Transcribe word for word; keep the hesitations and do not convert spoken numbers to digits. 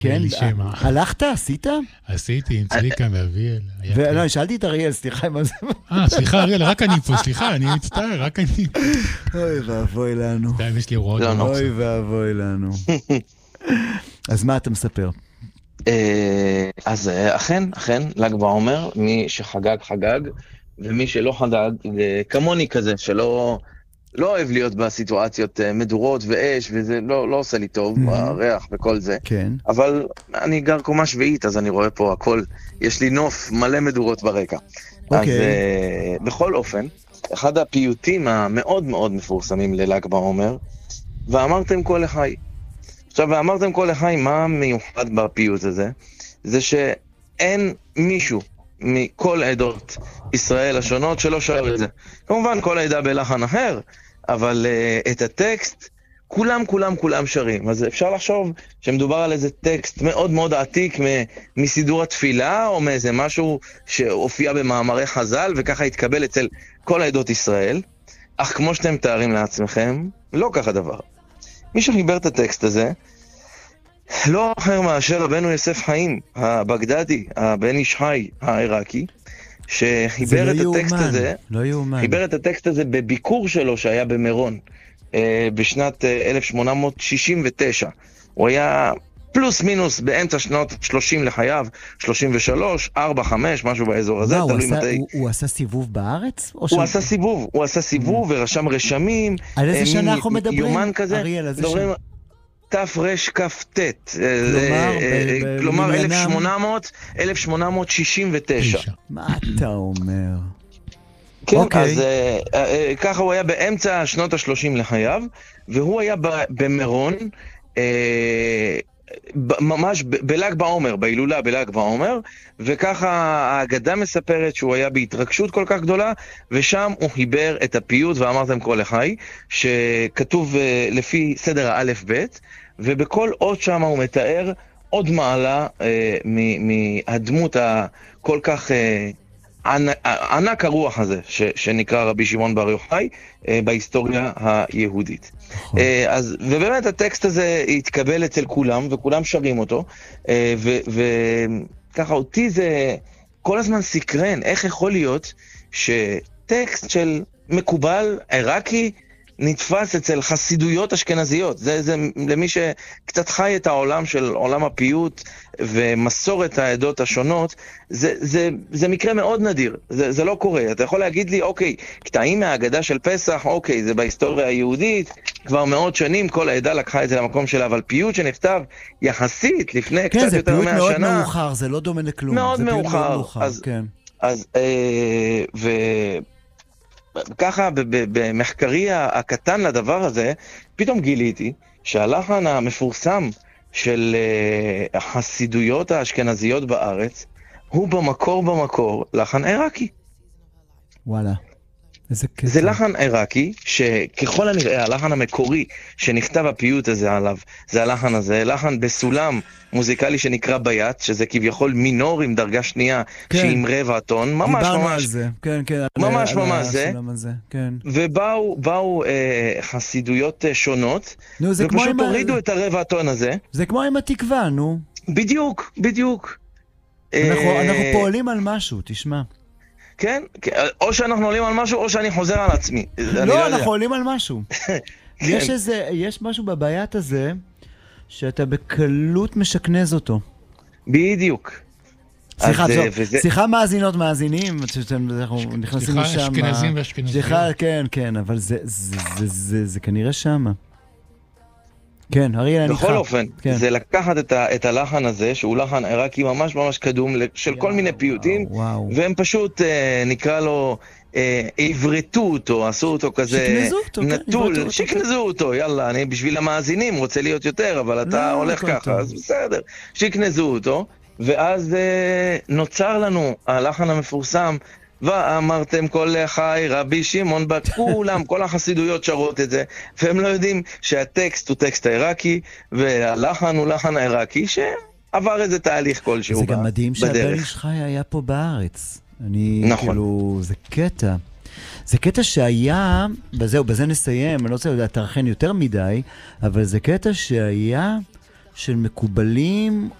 כן, הלכת, עשית? עשיתי, עם צביקה ואביאל. ולא, שאלתי את אריאל, סליחה עם זה. אה, סליחה אריאל, רק אני פה, סליחה, אני מצטער, רק אני פה. אוי ואבוי לנו. די, יש לי הוראות. אוי ואבוי לנו. אז מה אתה מספר? אז אכן, אכן, ל"ג בעומר, מי שחגג חגג, ומי שלא חגג, כמוני כזה, שלא לא אוהב להיות בסיטואציות מדורות ואש, וזה לא, לא עושה לי טוב, הריח וכל זה. כן. אבל אני גר קומה שביעית, אז אני רואה פה הכל, יש לי נוף מלא מדורות ברקע. אז בכל אופן, אחד הפיוטים המאוד מאוד מפורסמים לל"ג בעומר, ואמרתם כל לחי. עכשיו, ואמרתם כל לחי, מה מיוחד בפיוט הזה? זה שאין מישהו מכל עדות ישראל השונות שלא שר את זה. כמובן, כל העדה בלחן אחר, אבל uh, את הטקסט, כולם, כולם, כולם שרים. אז אפשר לחשוב שמדובר על איזה טקסט מאוד מאוד עתיק מ- מסידור התפילה, או מאיזה משהו שהופיע במאמרי חז"ל, וככה התקבל אצל כל העדות ישראל. אך כמו שאתם תארים לעצמכם, לא ככה דבר. מי שחיבר את הטקסט הזה, לא אחר מאשר רבנו יוסף חיים, הבגדדי, הבן איש חי העיראקי, שחיבר לא את יאומן, הטקסט הזה, לא יאומן. חיבר את הטקסט הזה בביקור שלו שהיה במירון, אה, בשנת אה, אלף שמונה מאות שישים ותשע. הוא היה פלוס מינוס באמצע שנות שלושים לחייו, שלושים ושלוש, ארבע, חמש, משהו באזור הזה. מה, הוא, עשה, מתי... הוא, הוא עשה סיבוב בארץ? הוא ש... עשה סיבוב, הוא עשה סיבוב ורשם רשמים. על איזה שנה אנחנו מדברים? יומן כזה, אריאל, איזה מדברים... שנה? תרכ"ט, כלומר, כלומר אלף שמונה מאות שישים ותשע. מה אתה אומר? כן, אז ככה הוא היה באמצע שנות ה-שלושים לחייו, והוא היה במירון, ממש בל"ג בעומר, בהילולה בל"ג בעומר, וככה האגדה מספרת שהוא היה בהתרגשות כל כך גדולה, ושם הוא חיבר את הפיוט, ואמרתם כל לחי, שכתוב לפי סדר האלף בית, ובכל אות שם הוא מתאר עוד מעלה אה, מהדמות הכל כך אה, ענק, ענק הרוח הזה ש, שנקרא רבי שמעון בר יוחאי אה, בהיסטוריה היהודית. אה, אז, ובאמת הטקסט הזה התקבל אצל כולם וכולם שרים אותו, אה, וככה אותי זה כל הזמן סקרן, איך יכול להיות שטקסט של מקובל עיראקי נתפס אצל חסידויות אשכנזיות. זה, זה למי שקצת חי את העולם של עולם הפיוט ומסורת העדות השונות, זה, זה, זה מקרה מאוד נדיר. זה, זה לא קורה. אתה יכול להגיד לי, אוקיי, קטעים מהאגדה של פסח, אוקיי, זה בהיסטוריה היהודית, כבר מאות שנים כל העדה לקחה את זה למקום שלה, אבל פיוט שנכתב יחסית לפני כן, קצת יותר מהשנה. כן, זה פיוט מאוד מאוחר, זה לא דומה לכלום. מאוד זה מאוחר. מאוד מאוחר, אז, כן. אז, אה, ו... ככה במחקרי הקטן לדבר הזה, פתאום גיליתי שהלחן המפורסם של החסידויות האשכנזיות בארץ, הוא במקור במקור לחן עיראקי. וואלה. איזה קטע. זה לחן עיראקי, שככל הנראה, הלחן המקורי שנכתב הפיוט הזה עליו, זה הלחן הזה, לחן בסולם מוזיקלי שנקרא ביית, שזה כביכול מינור עם דרגה שנייה, כן. שהיא עם רבע טון, ממש ממש. דיברנו על זה, כן, כן. ממש על, ממש על זה. הזה, כן. ובאו באו, אה, חסידויות אה, שונות, נו, ופשוט הורידו ה... את הרבע הטון הזה. זה כמו עם התקווה, נו. בדיוק, בדיוק. אנחנו, אה... אנחנו פועלים על משהו, תשמע. כן, או שאנחנו עולים על משהו, או שאני חוזר על עצמי. לא, אנחנו עולים על משהו. יש איזה, יש משהו בבעיית הזה, שאתה בקלות משכנז אותו. בדיוק. סליחה, סליחה מאזינות מאזינים, אנחנו נכנסים לשם. סליחה, אשכנזים ואשכנזים. סליחה, כן, כן, אבל זה כנראה שם. כן, אריאל, אני איתך. בכל אופן, זה לקחת את הלחן הזה, שהוא לחן עיראקי ממש ממש קדום, של כל מיני פיוטים, והם פשוט, נקרא לו, עברתו אותו, עשו אותו כזה נטול, שכנזו אותו, יאללה, אני בשביל המאזינים רוצה להיות יותר, אבל אתה הולך ככה, אז בסדר, שכנזו אותו, ואז נוצר לנו הלחן המפורסם, ואמרתם כל לחי, רבי שמעון, בכולם, כל החסידויות שרות את זה, והם לא יודעים שהטקסט הוא טקסט העיראקי, והלחן הוא לחן העיראקי, שעבר איזה תהליך כלשהו בדרך. זה גם מדהים שהבן איש חי היה פה בארץ. אני, נכון. כאילו, זה קטע. זה קטע שהיה, בזה, בזה נסיים, אני לא רוצה לדעת, תרחן יותר מדי, אבל זה קטע שהיה של מקובלים